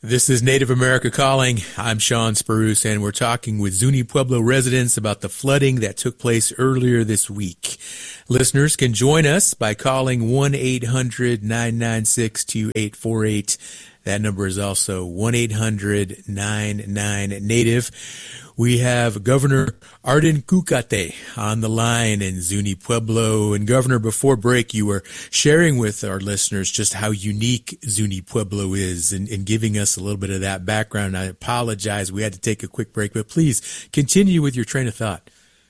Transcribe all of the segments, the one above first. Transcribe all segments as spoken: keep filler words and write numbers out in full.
This is Native America Calling. I'm Sean Spruce, and we're talking with Zuni Pueblo residents about the flooding that took place earlier this week. Listeners can join us by calling one eight hundred nine nine six two eight four eight. That number is also one eight hundred nine nine Native. We have Governor Arden Kukate on the line in Zuni Pueblo. And Governor, before break, you were sharing with our listeners just how unique Zuni Pueblo is and, and giving us a little bit of that background. I apologize. We had to take a quick break, but please continue with your train of thought.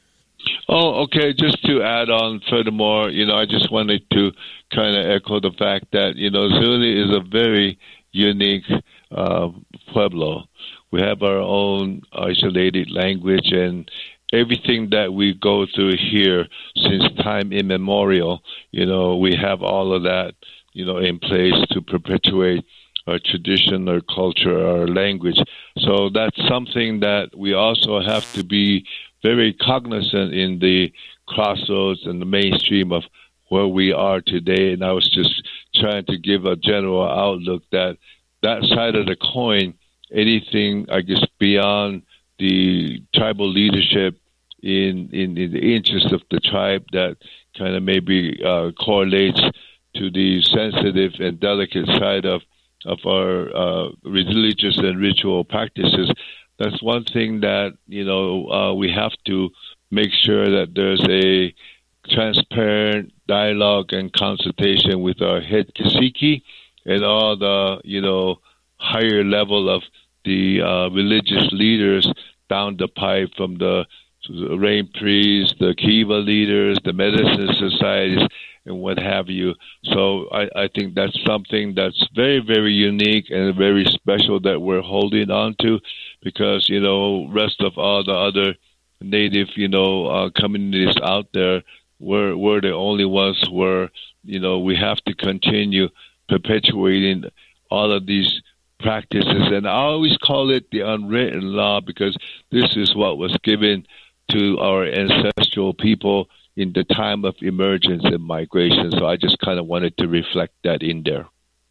Oh, okay. Just to add on furthermore, you know, I just wanted to kind of echo the fact that, you know, Zuni is a very unique uh, Pueblo. We have our own isolated language, and everything that we go through here since time immemorial, you know, we have all of that, you know, in place to perpetuate our tradition, our culture, our language. So that's something that we also have to be very cognizant in the crossroads and the mainstream of where we are today. And I was just trying to give a general outlook that that side of the coin, anything, I guess, beyond the tribal leadership in, in, in the interest of the tribe that kind of maybe uh, correlates to the sensitive and delicate side of, of our uh, religious and ritual practices, that's one thing that, you know, uh, we have to make sure that there's a transparent dialogue and consultation with our head Kisiki and all the, you know, higher level of the uh, religious leaders down the pipe, from the, the rain priests, the Kiva leaders, the medicine societies, and what have you. So I, I think that's something that's very, very unique and very special that we're holding on to, because, you know, rest of all the other Native, you know, uh, communities out there, we're, we're the only ones where, you know, we have to continue perpetuating all of these practices. And I always call it the unwritten law, because this is what was given to our ancestral people in the time of emergence and migration. So I just kind of wanted to reflect that in there.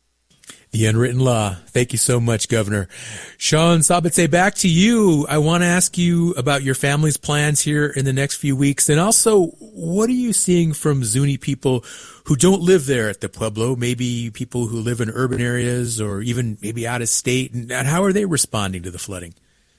The unwritten law. Thank you so much, Governor. Sean Sabitze, back to you. I want to ask you about your family's plans here in the next few weeks. And also, what are you seeing from Zuni people who don't live there at the Pueblo, maybe people who live in urban areas or even maybe out of state? And how are they responding to the flooding?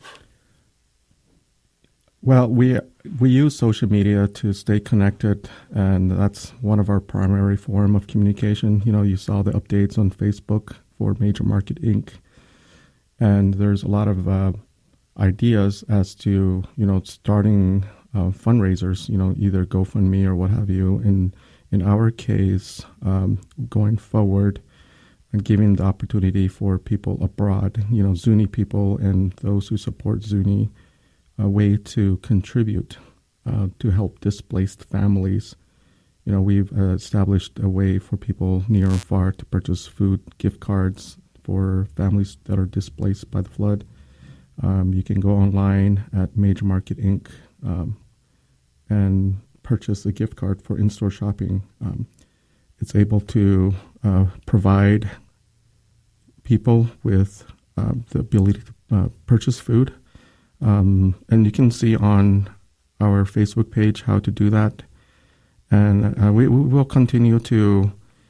Well, we we use social media to stay connected, and that's one of our primary form of communication. You know, you saw the updates on Facebook for Major Market Incorporated, and there's a lot of uh, ideas as to, you know, starting uh, fundraisers, you know, either GoFundMe or what have you. In, in our case, um, going forward and giving the opportunity for people abroad, you know, Zuni people and those who support Zuni, a way to contribute uh, to help displaced families. You know, we've uh, established a way for people near and far to purchase food, gift cards for families that are displaced by the flood. Um, you can go online at Major Market Incorporated um, and purchase a gift card for in-store shopping. Um, it's able to uh, provide people with uh, the ability to uh, purchase food. Um, and you can see on our Facebook page how to do that. And uh, we, we will continue to,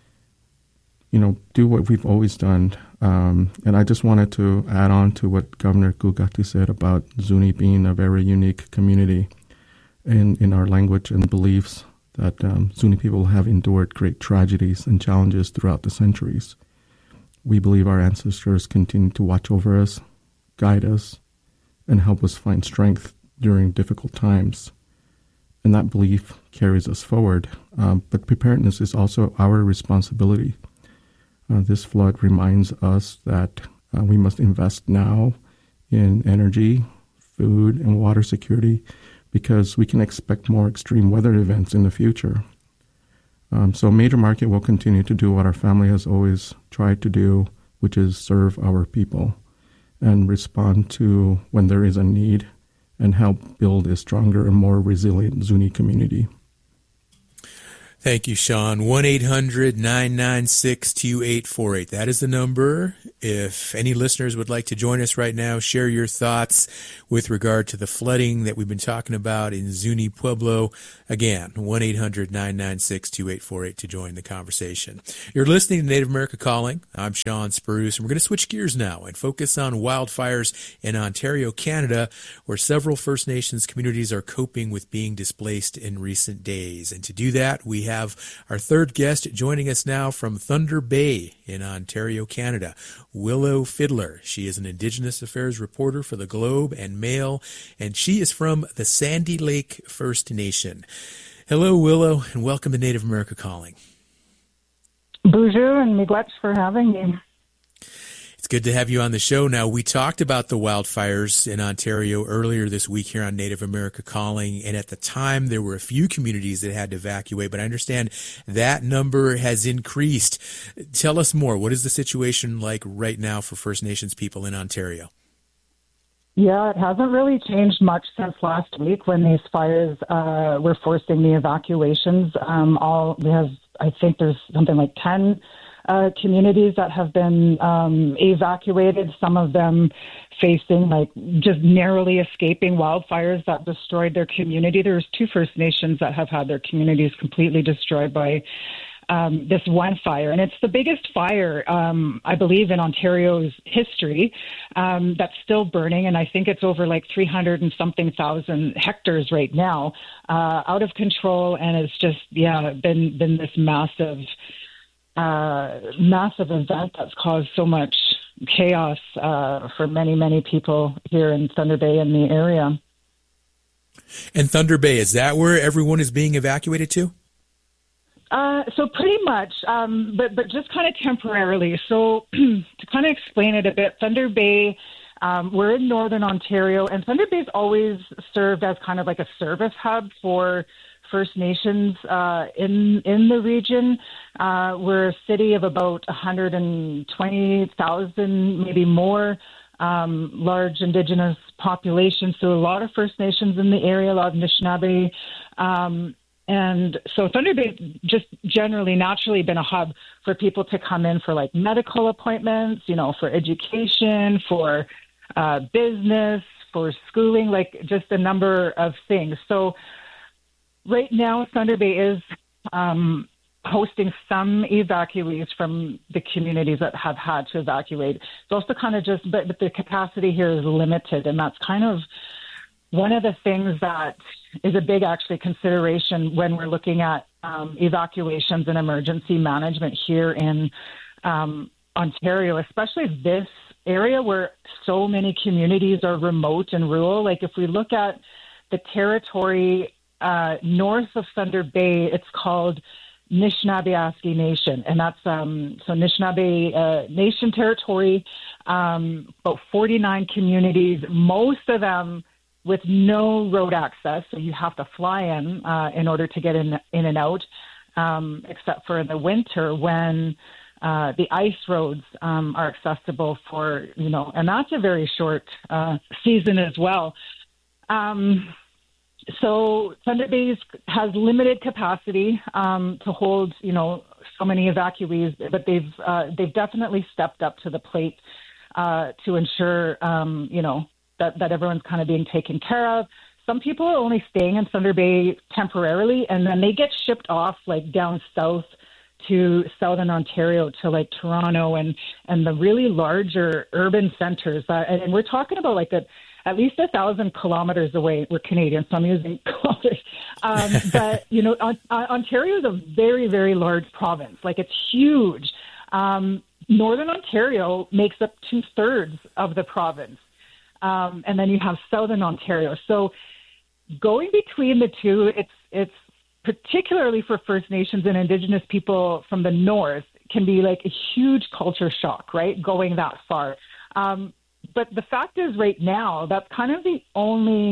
you know, do what we've always done. Um, and I just wanted to add on to what Governor Kukate said about Zuni being a very unique community in, in our language and beliefs, that um, Zuni people have endured great tragedies and challenges throughout the centuries. We believe our ancestors continue to watch over us, guide us, and help us find strength during difficult times. And that belief carries us forward. Um, but preparedness is also our responsibility. Uh, this flood reminds us that uh, we must invest now in energy, food, and water security, because we can expect more extreme weather events in the future. Um, so Major Market will continue to do what our family has always tried to do, which is serve our people and respond to when there is a need and help build a stronger and more resilient Zuni community. Thank you, Sean. one eight hundred nine nine six two eight four eight. That is the number. If any listeners would like to join us right now, share your thoughts with regard to the flooding that we've been talking about in Zuni Pueblo. Again, one eight hundred nine nine six two eight four eight to join the conversation. You're listening to Native America Calling. I'm Sean Spruce, and we're going to switch gears now and focus on wildfires in Ontario, Canada, where several First Nations communities are coping with being displaced in recent days. And to do that, we have have our third guest joining us now from Thunder Bay in Ontario, Canada, Willow Fiddler. She is an Indigenous Affairs reporter for the Globe and Mail, and she is from the Sandy Lake First Nation. Hello, Willow, and welcome to Native America Calling. Bonjour, and miigwech for having me. It's good to have you on the show. Now, we talked about the wildfires in Ontario earlier this week here on Native America Calling, and at the time there were a few communities that had to evacuate, but I understand that number has increased. Tell us more. What is the situation like right now for First Nations people in Ontario? Yeah, it hasn't really changed much since last week when these fires uh, were forcing the evacuations. Um, all we have, I think there's something like ten Uh, communities that have been um, evacuated, some of them facing like just narrowly escaping wildfires that destroyed their community. There's two First Nations that have had their communities completely destroyed by um, this one fire. And it's the biggest fire, um, I believe, in Ontario's history um, that's still burning. And I think it's over like three hundred and something thousand hectares right now, uh, out of control. And it's just, yeah, been, been this massive Uh, massive event that's caused so much chaos uh, for many, many people here in Thunder Bay and the area. And Thunder Bay, is that where everyone is being evacuated to? Uh, so pretty much, um, but but just kind of temporarily. So to kind of explain it a bit, Thunder Bay, um, we're in Northern Ontario, and Thunder Bay's always served as kind of like a service hub for First Nations uh, in in the region. Uh, we're a city of about one hundred twenty thousand, maybe more, um, large Indigenous population. So a lot of First Nations in the area, a lot of Anishinaabe. Um, and so Thunder Bay just generally, naturally been a hub for people to come in for like medical appointments, you know, for education, for uh, business, for schooling, like just a number of things. So right now, Thunder Bay is um, hosting some evacuees from the communities that have had to evacuate. It's also kind of just, but, but the capacity here is limited, and that's kind of one of the things that is a big, actually, consideration when we're looking at um, evacuations and emergency management here in um, Ontario, especially this area where so many communities are remote and rural. Like if we look at the territory Uh, north of Thunder Bay, it's called Anishinaabe Nation, and that's um, so Anishinaabe uh, Nation territory, um, about forty-nine communities, most of them with no road access, so you have to fly in uh, in order to get in, in and out, um, except for in the winter when uh, the ice roads um, are accessible for, you know, and that's a very short uh, season as well. Um, So Thunder Bay has limited capacity um, to hold, you know, so many evacuees, but they've uh, they've definitely stepped up to the plate uh, to ensure, um, you know, that, that everyone's kind of being taken care of. Some people are only staying in Thunder Bay temporarily, and then they get shipped off like down south to Southern Ontario, to like Toronto and, and the really larger urban centers. Uh, and, and we're talking about like a at least a thousand kilometers away. We're Canadian, so I'm using kilometers. Um, but, you know, on, on, Ontario is a very, very large province. Like, it's huge. Um, Northern Ontario makes up two-thirds of the province. Um, and then you have Southern Ontario. So going between the two, it's it's particularly for First Nations and Indigenous people from the north, can be like a huge culture shock, right, going that far. Um But the fact is right now, that's kind of the only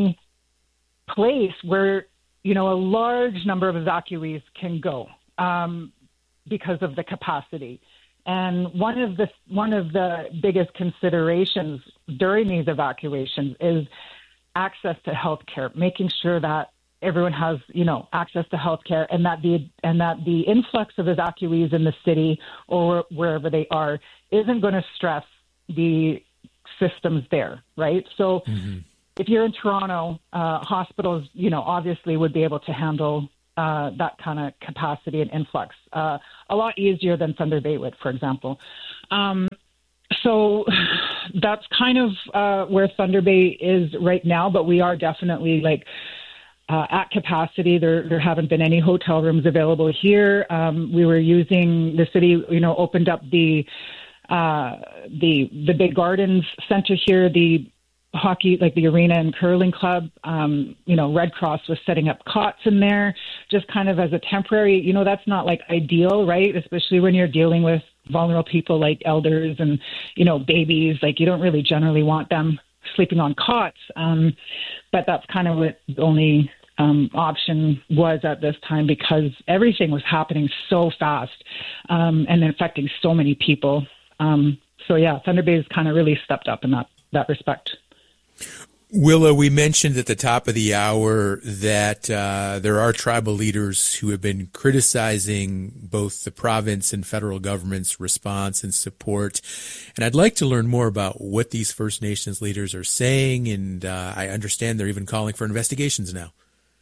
place where, you know, a large number of evacuees can go um, because of the capacity. And one of the one of the biggest considerations during these evacuations is access to health care, making sure that everyone has, you know, access to healthcare, and that the and that the influx of evacuees in the city or wherever they are isn't going to stress the systems there, right? So mm-hmm. if you're in Toronto, uh, hospitals, you know, obviously would be able to handle uh, that kind of capacity and influx uh, a lot easier than Thunder Bay would, for example. Um, so that's kind of uh, where Thunder Bay is right now, but we are definitely like uh, at capacity. There, there haven't been any hotel rooms available here. Um, we were using the city, you know, opened up the uh, the the Big Gardens Center here, the hockey, like the arena and curling club. Um, you know, Red Cross was setting up cots in there, just kind of as a temporary. You know, that's not like ideal, right? Especially when you're dealing with vulnerable people like elders and, you know, babies. Like, you don't really generally want them sleeping on cots. Um, but that's kind of what the only um, option was at this time, because everything was happening so fast um, and affecting so many people. Um, so yeah, Thunder Bay has kind of really stepped up in that, that respect. Willa, we mentioned at the top of the hour that uh, there are tribal leaders who have been criticizing both the province and federal government's response and support. And I'd like to learn more about what these First Nations leaders are saying. And uh, I understand they're even calling for investigations now.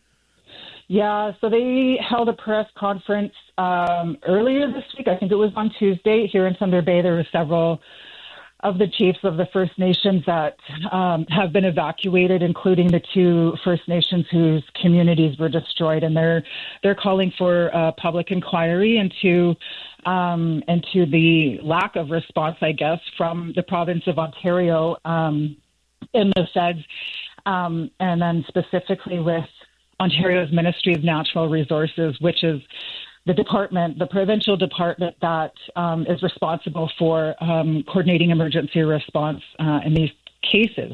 Yeah, so they held a press conference um, earlier this week. I think it was on Tuesday here in Thunder Bay. There were several of the chiefs of the First Nations that um, have been evacuated, including the two First Nations whose communities were destroyed, and they're they're calling for a public inquiry into um, into the lack of response, I guess, from the province of Ontario um, in the feds, um, and then specifically with Ontario's Ministry of Natural Resources, which is the department, the provincial department that um, is responsible for um, coordinating emergency response uh, in these cases.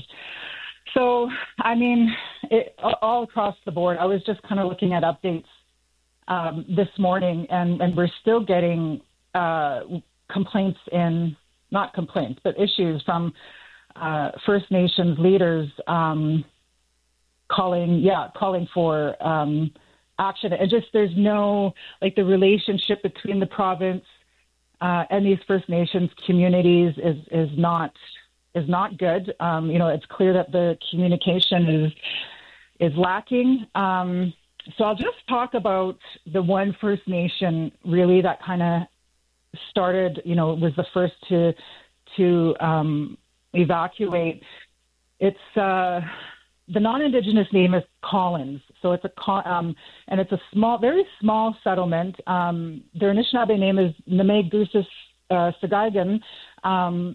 So, I mean, it, all across the board, I was just kind of looking at updates um, this morning, and, and we're still getting uh, complaints in, not complaints, but issues from uh, First Nations leaders um, calling, yeah, calling for um, action. And just there's no, like, the relationship between the province uh, and these First Nations communities is is not is not good. Um, you know, it's clear that the communication is is lacking. Um, so I'll just talk about the one First Nation really that kind of started, you know, was the first to to um, evacuate. It's uh, the non-Indigenous name is Collins, so it's a um, and it's a small, very small settlement. Um, their Anishinaabe name is Namegusis uh, Sagaigan, um,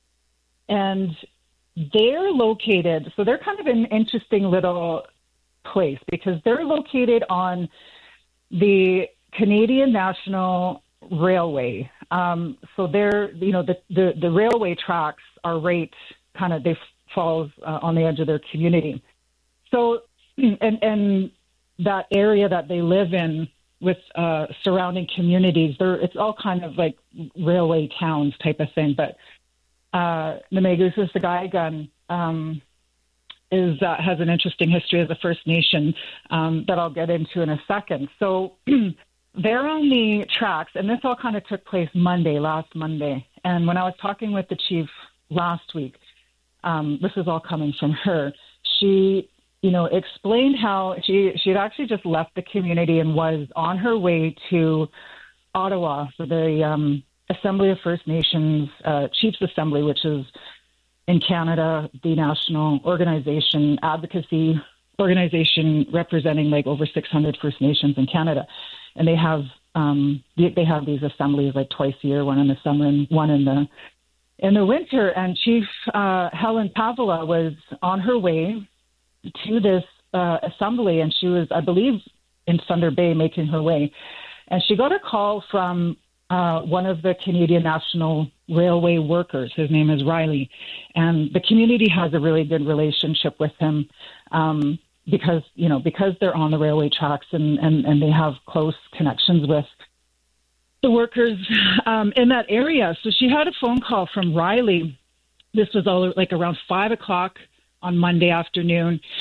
and they're located. So they're kind of an interesting little place because they're located on the Canadian National Railway. Um, so they're, you know, the, the the railway tracks are right, kind of they. falls uh, on the edge of their community. So, and, and that area that they live in with uh, surrounding communities, they're, it's all kind of like railway towns type of thing. But uh, Namegusis Sagaigan um, is uh, has an interesting history as a First Nation um, that I'll get into in a second. So they're on the tracks, and this all kind of took place Monday, last Monday. And when I was talking with the chief last week, Um, this is all coming from her. She, you know, explained how she she had actually just left the community and was on her way to Ottawa for the um, Assembly of First Nations uh, Chiefs Assembly, which is in Canada, the national organization, advocacy organization representing like over six hundred First Nations in Canada, and they have um, they, they have these assemblies like twice a year, one in the summer and one in the in the winter. And Chief uh, Helen Pavela was on her way to this uh, assembly, and she was, I believe, in Thunder Bay making her way. And she got a call from uh, one of the Canadian National Railway workers. His name is Riley. And the community has a really good relationship with him um, because, you know, because they're on the railway tracks and, and, and they have close connections with the workers um, in that area. So she had a phone call from Riley. This was all like around five o'clock on Monday afternoon.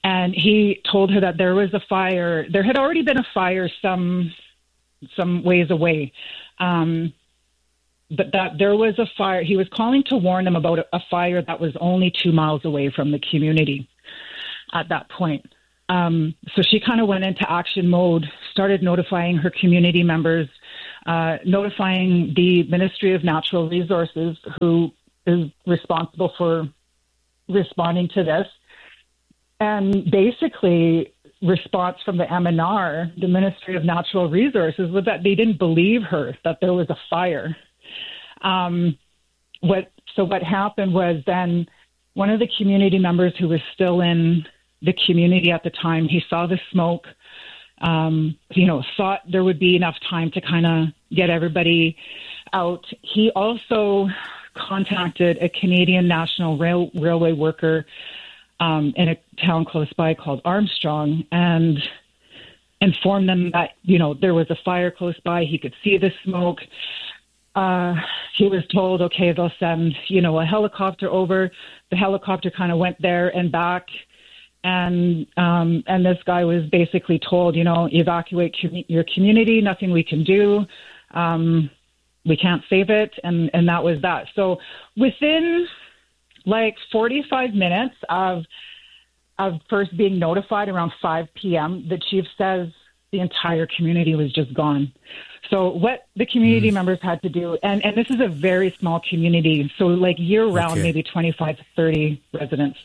And he told her that there was a fire. There had already been a fire some some ways away, um, but that there was a fire. He was calling to warn them about a, a fire that was only two miles away from the community at that point. Um, so she kind of went into action mode, started notifying her community members, uh, notifying the Ministry of Natural Resources, who is responsible for responding to this. And basically, response from the M N R, the Ministry of Natural Resources, was that they didn't believe her, that there was a fire. Um, what so what happened was then one of the community members who was still in the community at the time, he saw the smoke, um, you know, thought there would be enough time to kind of get everybody out. He also contacted a Canadian National Rail, Railway worker um, in a town close by called Armstrong, and informed them that, you know, there was a fire close by. He could see the smoke. Uh, he was told, okay, they'll send, you know, a helicopter over. The helicopter kind of went there and back. And um, and this guy was basically told, you know, evacuate com- your community, nothing we can do. Um, we can't save it. And, and that was that. So within like forty-five minutes of of first being notified around five p.m., the chief says the entire community was just gone. So what the community mm. members had to do, and, and this is a very small community, so like year-round, okay. maybe twenty-five to thirty residents.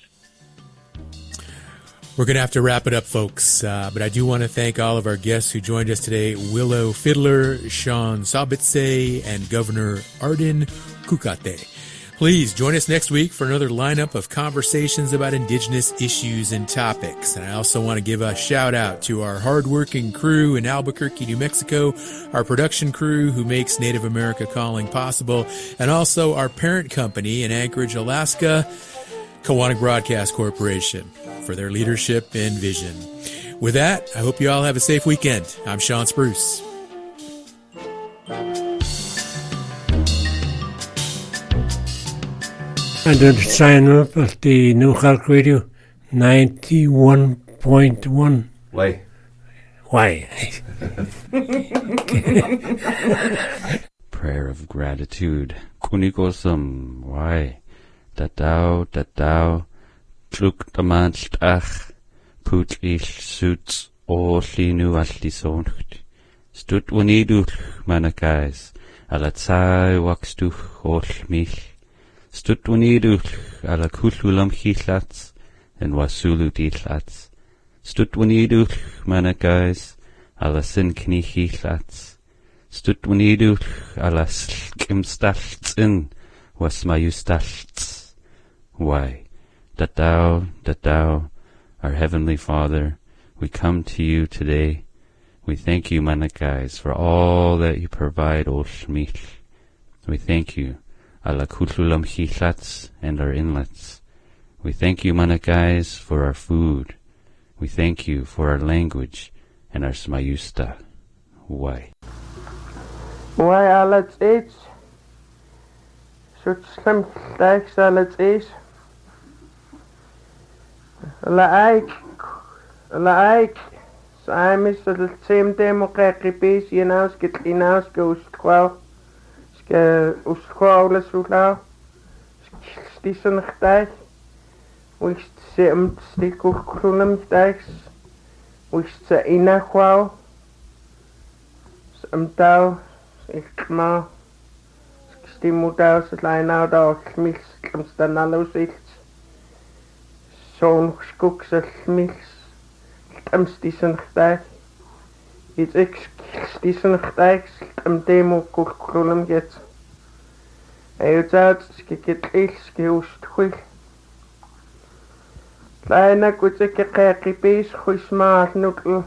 We're going to have to wrap it up, folks, uh, but I do want to thank all of our guests who joined us today, Willow Fiddler, Sean Sabitze, and Governor Arden Kukate. Please join us next week for another lineup of conversations about Indigenous issues and topics. And I also want to give a shout out to our hardworking crew in Albuquerque, New Mexico, our production crew who makes Native America Calling possible, and also our parent company in Anchorage, Alaska, Kawanak Broadcast Corporation, for their leadership and vision. With that, I hope you all have a safe weekend. I'm Sean Spruce. And then sign up at the New York Radio ninety-one point one. Why? Why? Prayer of gratitude. Kunikosum. Why? Tatao, tatao. Tluk tamanstach. Put ish suits. O linu altisoncht. Stut waniduch, manakais. Alatsai waxtuch. Oll mich. Stut waniduch. Ala kululam chilats. En wasulu dilats. Stut waniduch, manakais. Ala sin kni chilats. Stut waniduch. Ala skimstaltsin. Was mayustalts. Why? That thou, that thou, our Heavenly Father, we come to you today. We thank you, Manakais, for all that you provide, O Shmich. We thank you, ala kutlulam chilats and our inlets. We thank you, Manakais, for our food. We thank you for our language and our smayusta. Why? Why alats eats? Such slim stacks alats eats. La Ike, La Ike, so I'm Mister the same demo kekipis, you know, skit in house goes twelve, ske usquables rula, stissen stijg, wist ze hem stikkel groenem stijgs, wist ze ina kwau, hem touw, ik ma, stimutau, ze lijn out of mix, hem staan allo zicht. Zo'n skoekse mix, hem stissen stijg, iets ik stissen stijg, hem demo koekrolem get. Hij het uit, skikit ik, skihoest goed. Kleine koetsike kekipies, goed maat noetel.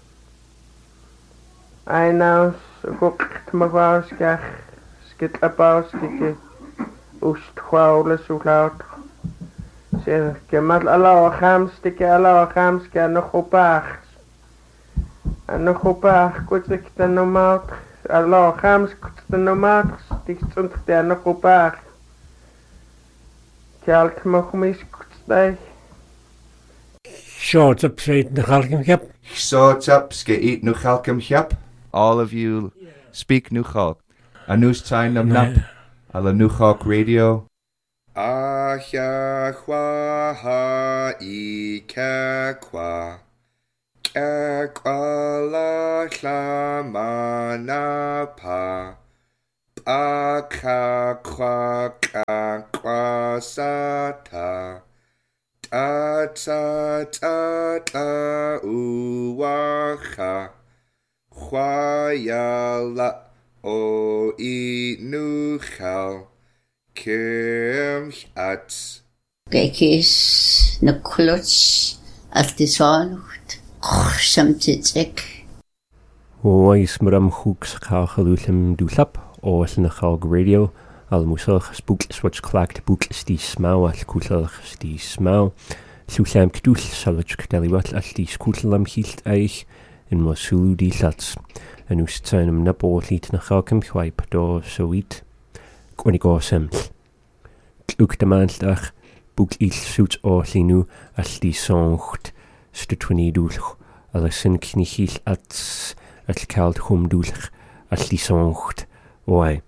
Hij nou, gokt me wou, skach, skit abou, skike, oest gwauwle zo laut. Zeg, kemat Allah khams tike Allah khams ke nog opag. En nog opag kut ik de normaal Allah khams kut de normaal stik sunt de nog opag. Kalt mag mis kut bij. Short up straight the Halkim Hep. Short up ske eat nu Halkim Hep. All of you speak nu Halk. A news time nam nap. A la nu Halk radio. Ahya hwa ha I ka kwa. Ka kwa la la ma pa. Pa ka kwa ka kwa sa ta. Ta ta ta ta uwaha. Hwa ya la o I nu chal. Kim at. Gekis na kluts at die zwalucht. Samtidig. Ois mram hooks kachalulem dulap o snachal radio al musach spook swatch clacked book sti smau al kutlach sti smau sulam kdul salach deliwat al sti skutlam hilt eich in mosulu di lats en us tsainum na bolit na galkem chwaip do soit konigosems ook de maanddag boek il suits o linu al sti songt stutwini dulch al sin knichil at al kald hum dulch al sti songt oi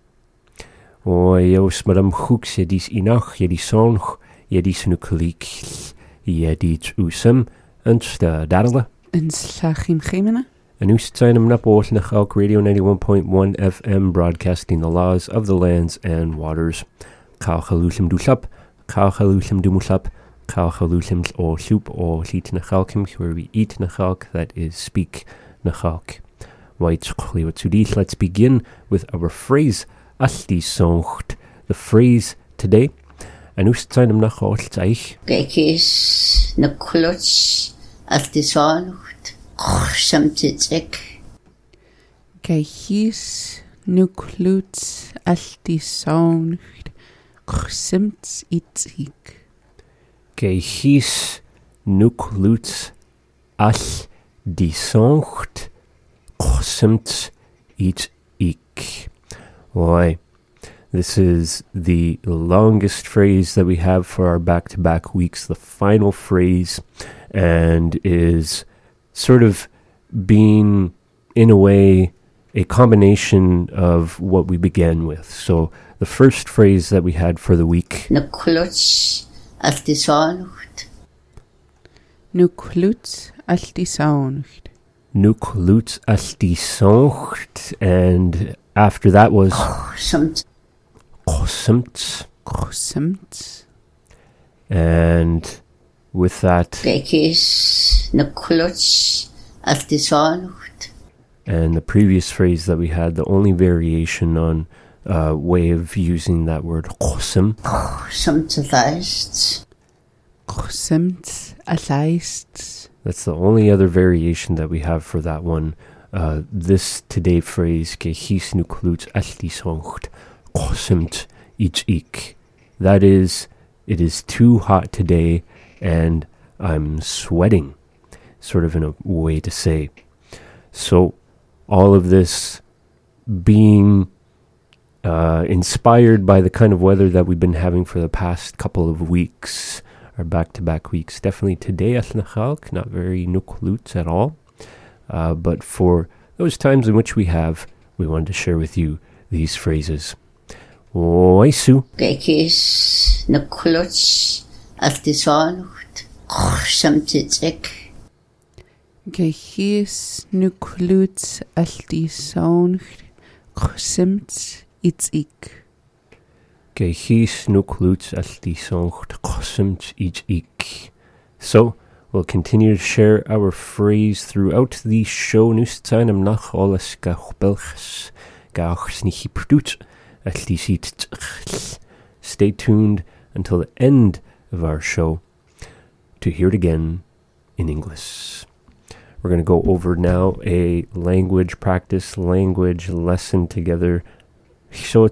oi os madam hooks je dis inach je die song je die snukelik je die usum en sta dadele en slachim gemena en us tsainum na bolt na Chalk radio ninety-one point one F M broadcasting the laws of the lands and waters Chalchalulim dulap Chalchalulim dumulap Chalchalulim o soup o liet na Chalkim where we eat na Chalk, that is speak na Chalk. Let's begin with our phrase Aldi songt. The phrase today. En hoe zijn hem nog altijd eich? Kijk eens, na kluts aldi songt. Samtidig. Kijk eens, na kluts aldi songt. Samtidig. Kijk eens, na kluts aldi songt. Simt eat ik. Why? This is the longest phrase that we have for our back-to-back weeks, the final phrase, and is sort of being, in a way, a combination of what we began with. So the first phrase that we had for the week. Nu kluts aldi songt. Nu kluts aldi songt. Nuk luts aldi songt, and after that was Samt. Samt. Samt. And with that, Kijk eens, na kluts aldi songt. and the previous phrase that we had, the only variation on uh, way of using that word qosem. Samtidig. Samt alaist. That's the only other variation that we have for that one. Uh, this today phrase, ke his nu kluts aldi songt, qosemt ich ik. That is, it is too hot today, and I'm sweating. Sort of in a way to say. So, all of this being uh, inspired by the kind of weather that we've been having for the past couple of weeks. Our back-to-back weeks. Definitely today at Chalk, not very nuklutz at all. Uh, but for those times in which we have, we wanted to share with you these phrases. Oisu. Kijk eens, na kluts aldi songt. Samtidig. Kijk eens, nu kluts aldi songt. Samt ik. Gehis nukluts aldi songt qosemt ich ik. So, we'll continue to share our phrase throughout the show. Nustzainem nach alles gachbelchs gachs nichi produt aldi sit. Stay tuned until the end of our show to hear it again in English. We're going to go over now a language practice, language lesson together. We're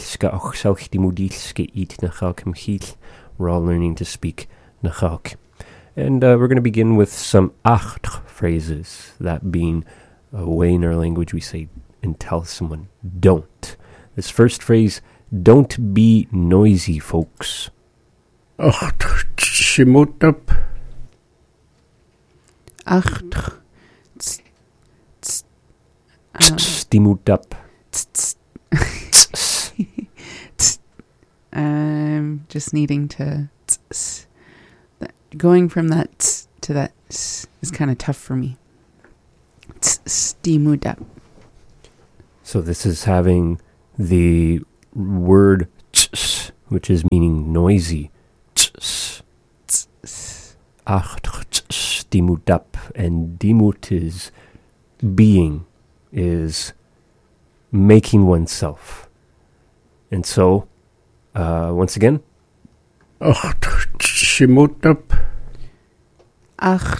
all learning to speak Nachalk. And uh, we're going to begin with some acht phrases, that being a way in our language we say and tell someone, don't. This first phrase, don't be noisy, folks. Acht shimotap. Ach. Stimut up. I'm just needing to. Going from that to that is kind of tough for me. Stimut up. So this is having the word ts, which is meaning noisy. Ts. Ach, dimut up. And dimut is being, is making oneself. And so, uh, once again. Ach, dimut up. Ach,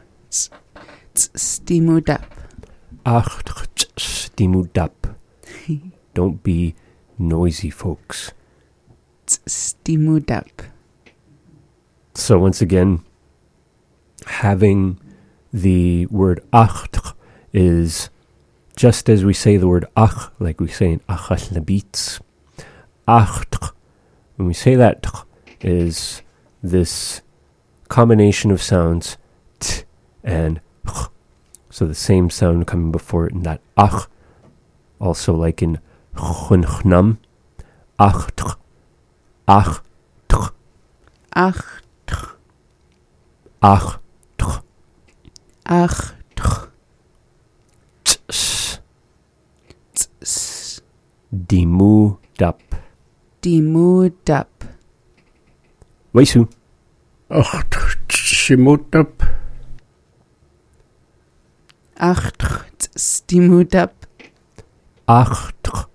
dimut up. Ach, dimut up. Don't be noisy, folks. Dimut up. So once again, having the word ach is just as we say the word ach, like we say in achas labitz. Ach, when we say that, is this combination of sounds t and ch. So the same sound coming before it in that ach, also like in chunchnam, ach, ach, ach, ach, ach, ts, ts, dimu dap, dimu dap. Waisu. Ach, dimut up. Ach, dimut up. Ach,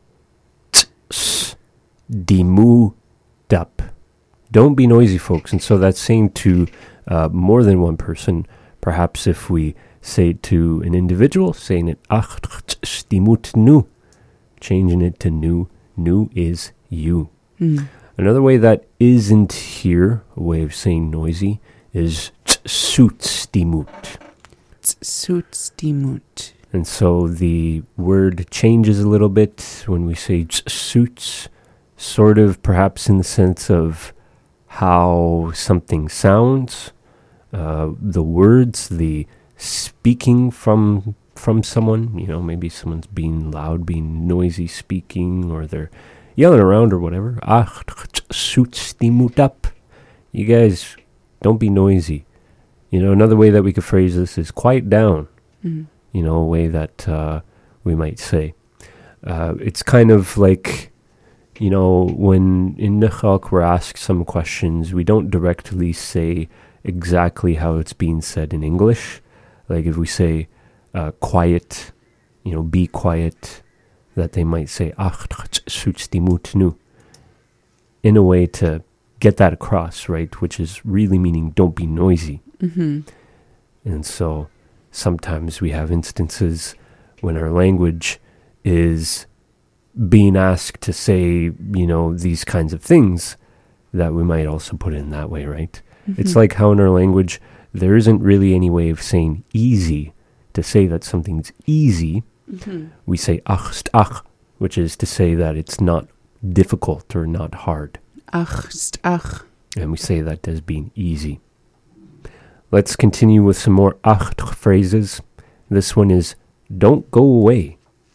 ts, dimu dap. Don't be noisy, folks. And so that's saying to uh, more than one person. Perhaps if we say it to an individual, saying it ach, ts, dimut nu, changing it to nu. Nu is you. Mm. Another way that isn't here, a way of saying noisy, is suits dimut. Suits dimut. And so the word changes a little bit when we say suits, sort of perhaps in the sense of how something sounds, uh, the words, the speaking from from someone. You know, maybe someone's being loud, being noisy, speaking, or they're yelling around or whatever. Ach, suits dimut up. You guys, don't be noisy. You know, another way that we could phrase this is quiet down. Mm. You know, a way that uh, we might say. Uh, it's kind of like, you know, when in Nechak we're asked some questions, we don't directly say exactly how it's being said in English. Like if we say uh, quiet, you know, be quiet, that they might say, ach, suits dimut nu, in a way to get that across, right? Which is really meaning don't be noisy. Mm-hmm. And so sometimes we have instances when our language is being asked to say, you know, these kinds of things that we might also put it in that way, right? Mm-hmm. It's like how in our language, there isn't really any way of saying easy. To say that something's easy, mm-hmm. we say ach stach, which is to say that it's not difficult or not hard. Ach stach. And we say that as being easy. Let's continue with some more ach phrases. This one is, don't go away.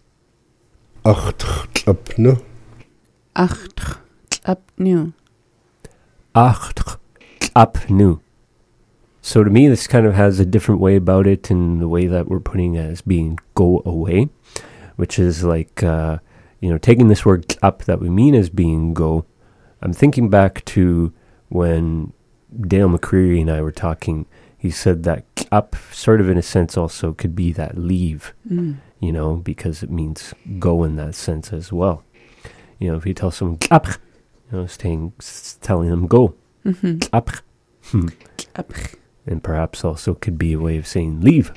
Ach tlapnu. Ach tlapnu. Ach tlapnu. So to me, this kind of has a different way about it in the way that we're putting it as being go away, which is like, uh, you know, taking this word up that we mean as being go. I'm thinking back to when Dale McCreary and I were talking. He said that up sort of in a sense also could be that leave, mm. you know, because it means go in that sense as well. You know, if you tell someone up, you know, staying, telling them go. Mm-hmm. Up. Hmm. Up. And perhaps also could be a way of saying leave.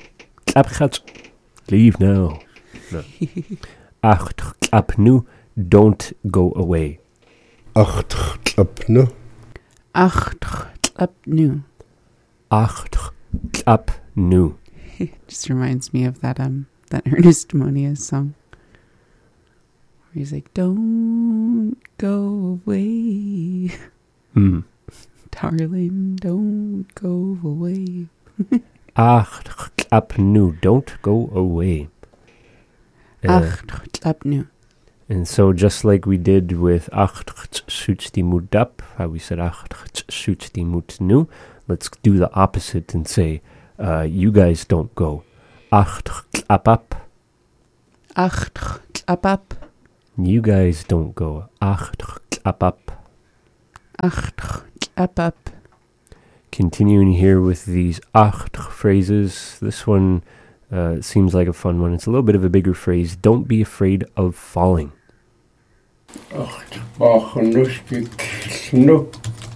Leave now. No. Ach tlapnu, don't go away. Ach tlapnu. Ach tlapnu. Ach tlapnu. Just reminds me of that um that Ernest Monia's song. Where he's like, don't go away. Hmm. Darling, don't go away. Ach tlapnu, don't go away. Uh, Ach tlapnu. And so just like we did with Ach suits die moed up, how we said Ach suits die moed nu, let's do the opposite and say, uh, you guys don't go. Ach tlapap. Ach tlapap. You guys don't go. Ach tlapap. Ach tlapap. Continuing here with these ach phrases. This one uh, seems like a fun one. It's a little bit of a bigger phrase. Don't be afraid of falling. Ach bachnu skiknu.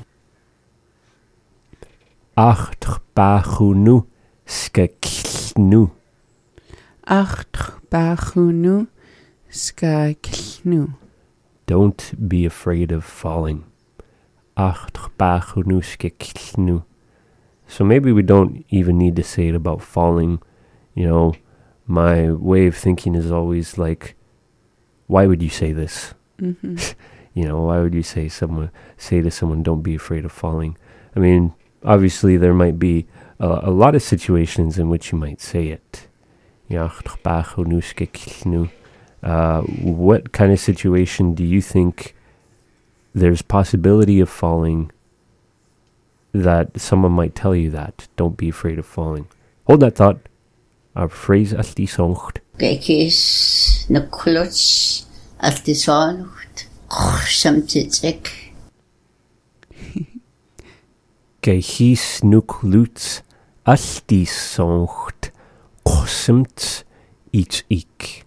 Ach bachunu skaknu. Ach bachunu skaknu. Don't be afraid of falling. Ach bachunu skaknu. So maybe we don't even need to say it about falling. You know, my way of thinking is always like, why would you say this? Mm-hmm. You know, why would you say someone say to someone, don't be afraid of falling? I mean, obviously there might be a, a lot of situations in which you might say it. Uh, what kind of situation do you think there's possibility of falling that someone might tell you that? Don't be afraid of falling. Hold that thought. Our phrase as die songt. Gekis na kluts as die songt. Samtidig. Gehis nu kluts as die songt. Kosemt iets ik.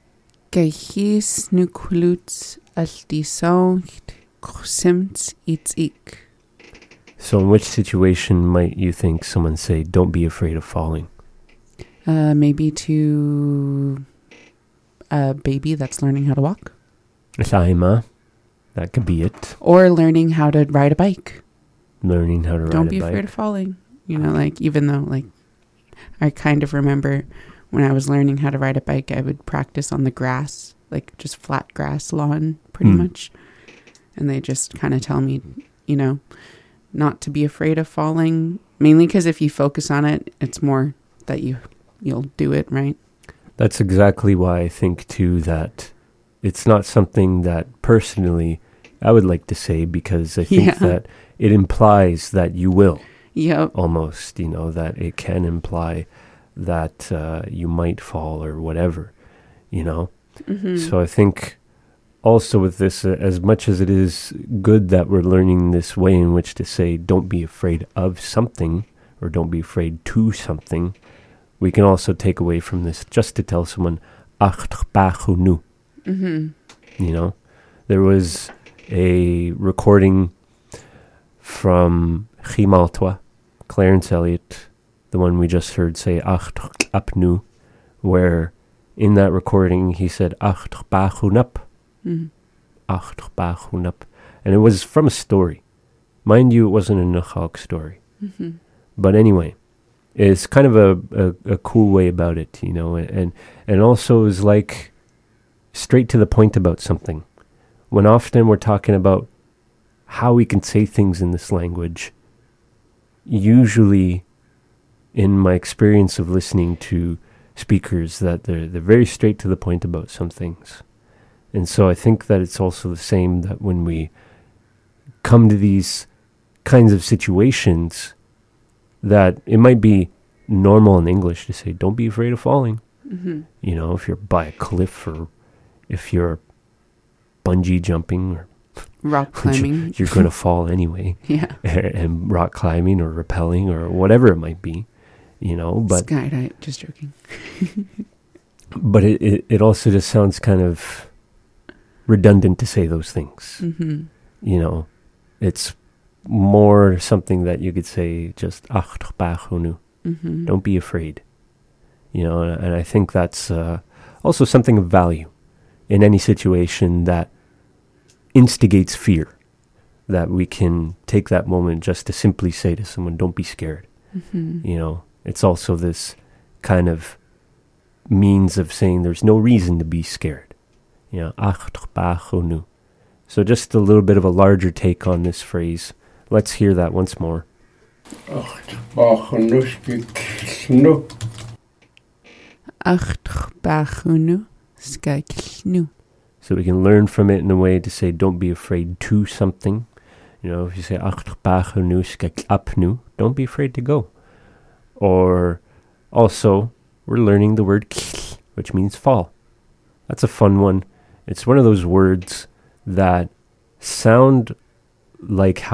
Gehis nu kluts as die songt. Kosemt iets ik. So in which situation might you think someone say, don't be afraid of falling? Uh, maybe to a baby that's learning how to walk. Saima. That could be it. Or learning how to ride a bike. Learning how to ride a bike. Don't be afraid of falling. You know, like, even though, like, I kind of remember when I was learning how to ride a bike, I would practice on the grass, like just flat grass lawn, pretty Mm. much. And they just kind of tell me, you know, not to be afraid of falling, mainly because if you focus on it, it's more that you, you'll do it, right? That's exactly why I think, too, that it's not something that personally I would like to say, because I think Yeah. that it implies that you will. Yep. Almost, you know, that it can imply that uh, you might fall or whatever, you know? Mm-hmm. So I think also with this, uh, as much as it is good that we're learning this way in which to say, don't be afraid of something, or don't be afraid to something, we can also take away from this just to tell someone, ach bachu nu. Mm-hmm. You know, there was a recording from Chimaltwa, Clarence Elliott, the one we just heard say ach apnu, where in that recording he said ach bachunup, Mm-hmm. ach bachunup, and it was from a story. Mind you, it wasn't a Nukhalk story. Mm-hmm. But anyway, it's kind of a, a, a cool way about it, you know, and, and also is like straight to the point about something. When often we're talking about how we can say things in this language, usually in my experience of listening to speakers, that they're, they're very straight to the point about some things. And so I think that it's also the same, that when we come to these kinds of situations, that it might be normal in English to say, don't be afraid of falling. Mm-hmm. You know, if you're by a cliff, or if you're bungee jumping, or rock climbing, you're going to fall anyway. Yeah. And rock climbing or rappelling or whatever it might be, you know, but skydive, just joking. But it, it, it also just sounds kind of redundant to say those things. Mm-hmm. You know, it's more something that you could say just, ach bachunu. Mm-hmm. Don't be afraid. You know, and, and I think that's uh, also something of value in any situation that instigates fear, that we can take that moment just to simply say to someone, don't be scared. Mm-hmm. You know, it's also this kind of means of saying there's no reason to be scared. You know, ach bachunu. So just a little bit of a larger take on this phrase. Let's hear that once more. So we can learn from it in a way to say don't be afraid to something. You know, if you say don't be afraid to go. Or also, we're learning the word which means fall. That's a fun one. It's one of those words that sound like how